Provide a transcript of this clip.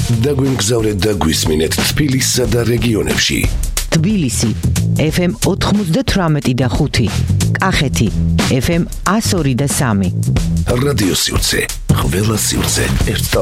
დაგვიმგზავრეთ და გვისმინეთ თბილისსა და რეგიონებში. თბილისი FM 98.5, კახეთი FM 102.3. რადიო სივრცე, ყველა სივრცე ერთად.